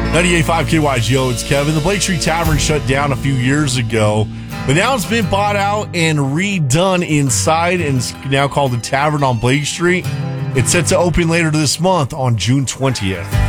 98.5 KYGO, it's Kevin. The Blake Street Tavern shut down a few years ago, but now it's been bought out and redone inside, and it's now called the Tavern on Blake Street. It's set to open later this month on June 20th.